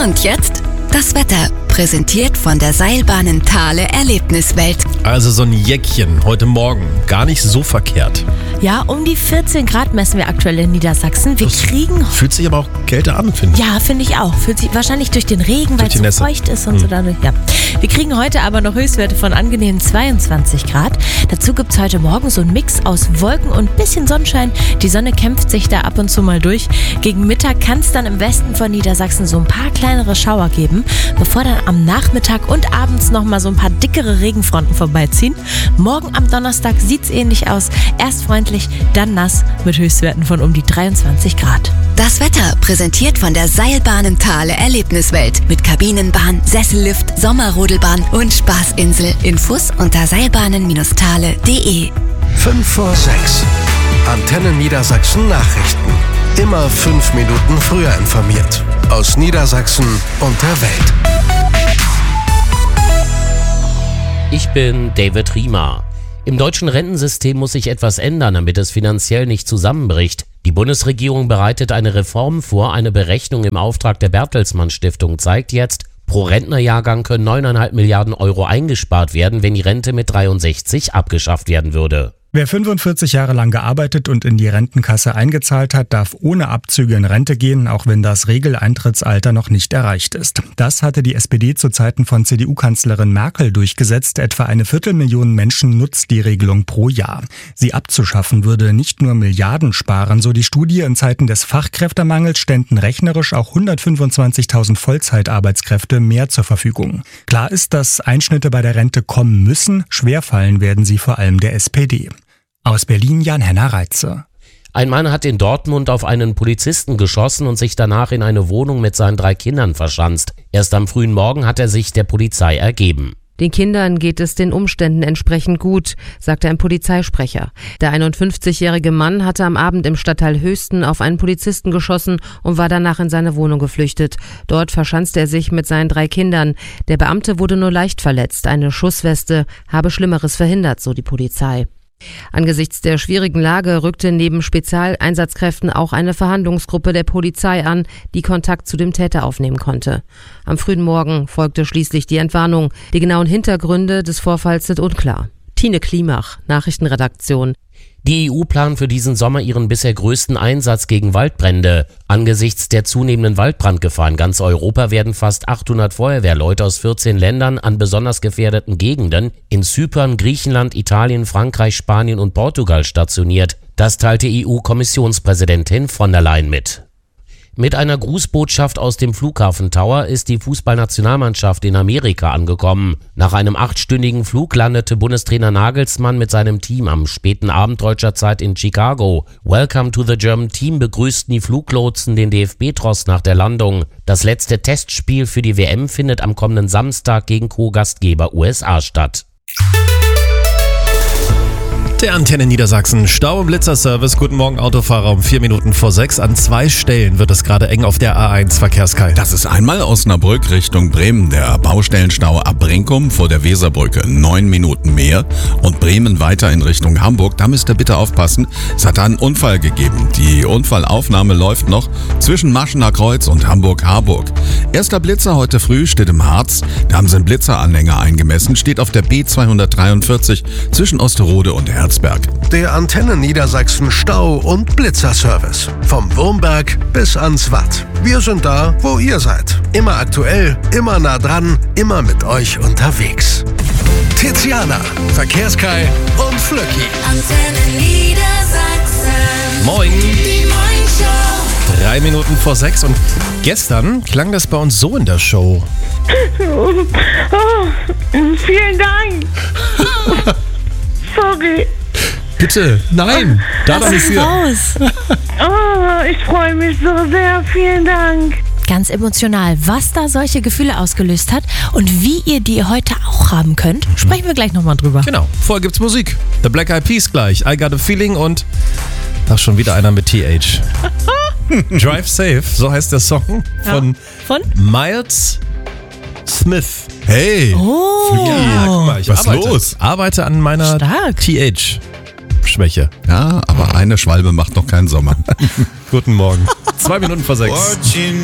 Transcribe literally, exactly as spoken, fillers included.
Und jetzt das Wetter, präsentiert von der Seilbahnen Thale Erlebniswelt. Also so ein Jäckchen heute Morgen, gar nicht so verkehrt. Ja, um die vierzehn Grad messen wir aktuell in Niedersachsen. Wir Das kriegen... Fühlt sich aber auch kälter an, finde ich. Ja, finde ich auch. Fühlt sich wahrscheinlich durch den Regen, weil die es so Nässe. feucht ist und so dadurch. Ja. Wir kriegen heute aber noch Höchstwerte von angenehmen zweiundzwanzig Grad. Dazu gibt es heute Morgen so einen Mix aus Wolken und bisschen Sonnenschein. Die Sonne kämpft sich da ab und zu mal durch. Gegen Mittag kann es dann im Westen von Niedersachsen so ein paar kleinere Schauer geben, bevor dann am Nachmittag und abends nochmal so ein paar dickere Regenfronten vorbeiziehen. Morgen am Donnerstag sieht es ähnlich aus. Erst freundlich, dann nass mit Höchstwerten von um die dreiundzwanzig Grad. Das Wetter, präsentiert von der Seilbahnen Thale Erlebniswelt. Mit Kabinenbahn, Sessellift, Sommerrodelbahn und Spaßinsel. Infos unter seilbahnen-thale punkt de. fünf vor sechs. Antenne Niedersachsen Nachrichten. Immer fünf Minuten früher informiert. Aus Niedersachsen und der Welt. Ich bin David Riemer. Im deutschen Rentensystem muss sich etwas ändern, damit es finanziell nicht zusammenbricht. Die Bundesregierung bereitet eine Reform vor. Eine Berechnung im Auftrag der Bertelsmann Stiftung zeigt jetzt, pro Rentnerjahrgang können neun Komma fünf Milliarden Euro eingespart werden, wenn die Rente mit dreiundsechzig abgeschafft werden würde. Wer fünfundvierzig Jahre lang gearbeitet und in die Rentenkasse eingezahlt hat, darf ohne Abzüge in Rente gehen, auch wenn das Regeleintrittsalter noch nicht erreicht ist. Das hatte die S P D zu Zeiten von C D U-Kanzlerin Merkel durchgesetzt. Etwa eine Viertelmillion Menschen nutzt die Regelung pro Jahr. Sie abzuschaffen würde nicht nur Milliarden sparen, so die Studie. In Zeiten des Fachkräftemangels ständen rechnerisch auch hundertfünfundzwanzigtausend Vollzeitarbeitskräfte mehr zur Verfügung. Klar ist, dass Einschnitte bei der Rente kommen müssen. Schwerfallen werden sie vor allem der S P D. Aus Berlin Jan-Henner Reitze. Ein Mann hat in Dortmund auf einen Polizisten geschossen und sich danach in eine Wohnung mit seinen drei Kindern verschanzt. Erst am frühen Morgen hat er sich der Polizei ergeben. Den Kindern geht es den Umständen entsprechend gut, sagte ein Polizeisprecher. Der einundfünfzigjährige Mann hatte am Abend im Stadtteil Höchsten auf einen Polizisten geschossen und war danach in seine Wohnung geflüchtet. Dort verschanzte er sich mit seinen drei Kindern. Der Beamte wurde nur leicht verletzt. Eine Schussweste habe Schlimmeres verhindert, so die Polizei. Angesichts der schwierigen Lage rückte neben Spezialeinsatzkräften auch eine Verhandlungsgruppe der Polizei an, die Kontakt zu dem Täter aufnehmen konnte. Am frühen Morgen folgte schließlich die Entwarnung. Die genauen Hintergründe des Vorfalls sind unklar. Tine Klimach, Nachrichtenredaktion. Die E U plant für diesen Sommer ihren bisher größten Einsatz gegen Waldbrände. Angesichts der zunehmenden Waldbrandgefahr in ganz Europa werden fast achthundert Feuerwehrleute aus vierzehn Ländern an besonders gefährdeten Gegenden in Zypern, Griechenland, Italien, Frankreich, Spanien und Portugal stationiert. Das teilte E U-Kommissionspräsidentin von der Leyen mit. Mit einer Grußbotschaft aus dem Flughafen Tower ist die Fußballnationalmannschaft in Amerika angekommen. Nach einem achtstündigen Flug landete Bundestrainer Nagelsmann mit seinem Team am späten Abend deutscher Zeit in Chicago. Welcome to the German Team begrüßten die Fluglotsen den D F B-Tross nach der Landung. Das letzte Testspiel für die W M findet am kommenden Samstag gegen Co-Gastgeber U S A statt. Der Antenne Niedersachsen Stau- und Blitzerservice. Guten Morgen, Autofahrer, um vier Minuten vor sechs. An zwei Stellen wird es gerade eng auf der A eins Verkehrskalt. Das ist einmal Osnabrück Richtung Bremen, der Baustellenstau ab Brinkum vor der Weserbrücke, neun Minuten mehr. Und Bremen weiter in Richtung Hamburg, da müsst ihr bitte aufpassen, es hat einen Unfall gegeben. Die Unfallaufnahme läuft noch zwischen Maschener Kreuz und Hamburg-Harburg. Erster Blitzer heute früh steht im Harz, da haben sie einen Blitzeranhänger eingemessen, steht auf der B zweihundertdreiundvierzig zwischen Osterode und Herzberg. Der Antenne Niedersachsen Stau- und Blitzerservice. Vom Wurmberg bis ans Watt. Wir sind da, wo ihr seid. Immer aktuell, immer nah dran, immer mit euch unterwegs. Tiziana, Verkehrskai und Flöcki. Antenne Niedersachsen. Moin. Die Morningshow. Drei Minuten vor sechs und gestern klang das bei uns so in der Show. Oh, vielen Dank. Sorry. Bitte, nein, da doch nicht für. Raus. Oh, ich freue mich so sehr. Vielen Dank. Ganz emotional, was da solche Gefühle ausgelöst hat und wie ihr die heute auch haben könnt, sprechen wir gleich nochmal drüber. Genau, vorher gibt's Musik. The Black Eyed Peas gleich. I Got a Feeling und ach, schon wieder einer mit T H. Drive Safe, so heißt der Song von, ja. von? Miles Smith. Hey, Oh. Ja, guck mal, ich was arbeite, los? arbeite an meiner Stark. T H-Schwäche. Ja, aber eine Schwalbe macht noch keinen Sommer. Guten Morgen. Zwei Minuten vor sechs.